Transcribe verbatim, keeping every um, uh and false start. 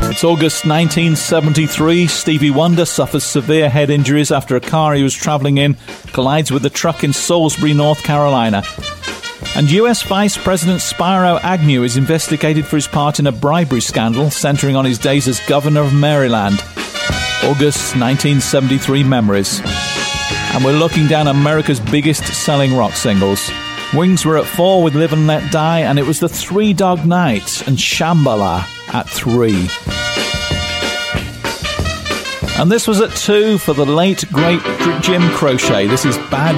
It's August nineteen seventy-three. Stevie Wonder suffers severe head injuries after a car he was travelling in collides with a truck in Salisbury, North Carolina. And U S Vice President Spiro Agnew is investigated for his part in a bribery scandal centering on his days as governor of Maryland. August nineteen seventy-three memories. And we're looking down America's biggest selling rock singles. Wings were at four with Live and Let Die, and it was the Three Dog Night and Shambhala at three. And this was at two for the late, great Jim Croce. This is Bad